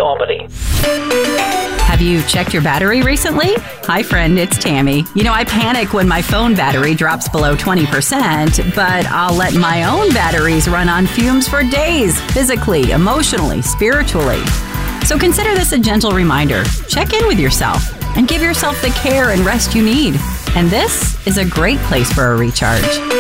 normally. Have you checked your battery recently? Hi, friend, it's Tammy. I panic when my phone battery drops below 20%, but I'll let my own batteries run on fumes for days, physically, emotionally, spiritually. So consider this a gentle reminder. Check in with yourself and give yourself the care and rest you need. And this is a great place for a recharge.